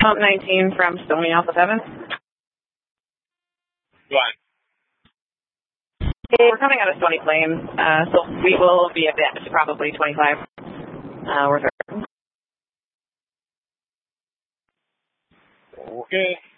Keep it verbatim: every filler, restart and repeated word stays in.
Pump nineteen from Stony Alpha seven. Go on. Hey, we're coming out of Stony Plain, uh, so we will be a bit, probably twenty-five. Uh, we're Okay.